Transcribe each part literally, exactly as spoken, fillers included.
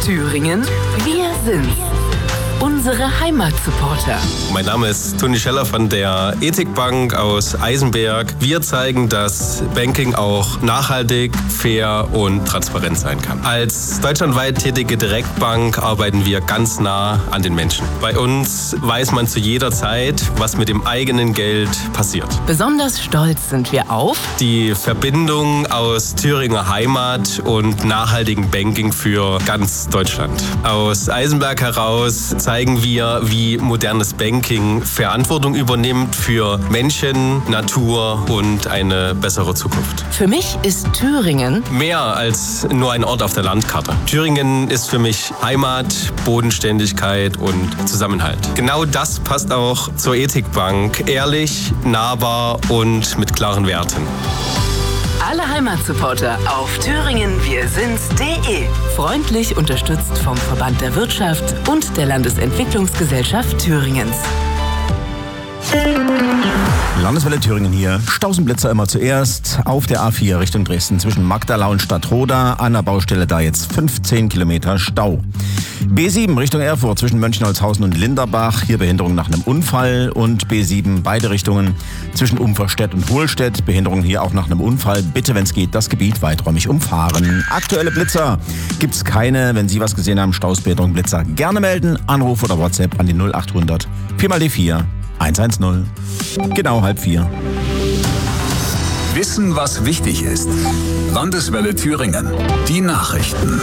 Thüringen, wir sind's. Unsere Heimatsupporter. Mein Name ist Toni Scheller von der Ethikbank aus Eisenberg. Wir zeigen, dass Banking auch nachhaltig, fair und transparent sein kann. Als deutschlandweit tätige Direktbank arbeiten wir ganz nah an den Menschen. Bei uns weiß man zu jeder Zeit, was mit dem eigenen Geld passiert. Besonders stolz sind wir auf die Verbindung aus Thüringer Heimat und nachhaltigem Banking für ganz Deutschland. Aus Eisenberg heraus zeigen wir, wie modernes Banking Verantwortung übernimmt für Menschen, Natur und eine bessere Zukunft. Für mich ist Thüringen mehr als nur ein Ort auf der Landkarte. Thüringen ist für mich Heimat, Bodenständigkeit und Zusammenhalt. Genau das passt auch zur Ethikbank. Ehrlich, nahbar und mit klaren Werten. Alle Heimatsupporter auf thüringen wir sind's punkt de. Freundlich unterstützt vom Verband der Wirtschaft und der Landesentwicklungsgesellschaft Thüringens. Landeswelle Thüringen hier. Stausenblitzer immer zuerst auf der A vier Richtung Dresden zwischen Magdala und Stadtroda. An der Baustelle da jetzt fünfzehn Kilometer Stau. B sieben Richtung Erfurt zwischen Mönchenholzhausen und Linderbach. Hier Behinderung nach einem Unfall. Und B sieben beide Richtungen zwischen Umferstedt und Hohlstedt. Behinderung hier auch nach einem Unfall. Bitte, wenn es geht, das Gebiet weiträumig umfahren. Aktuelle Blitzer gibt's keine. Wenn Sie was gesehen haben, Stausbehinderung, Blitzer, gerne melden. Anruf oder WhatsApp an die null achthundert vier mal die vier eins eins null. Genau halb vier. Wissen, was wichtig ist. Landeswelle Thüringen. Die Nachrichten.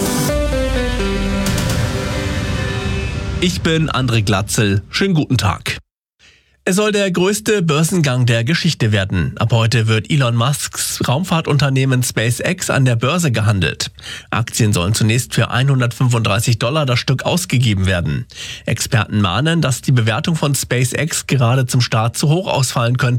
Ich bin André Glatzel. Schönen guten Tag. Es soll der größte Börsengang der Geschichte werden. Ab heute wird Elon Musks Raumfahrtunternehmen SpaceX an der Börse gehandelt. Aktien sollen zunächst für hundertfünfunddreißig Dollar das Stück ausgegeben werden. Experten mahnen, dass die Bewertung von SpaceX gerade zum Start zu hoch ausfallen könnte.